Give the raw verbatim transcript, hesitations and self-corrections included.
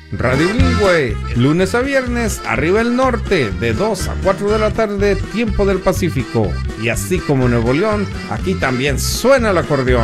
Radio Bilingüe, lunes a viernes, arriba el norte, de dos a cuatro de la tarde, tiempo del Pacífico. Y así como en Nuevo León, aquí también suena el acordeón.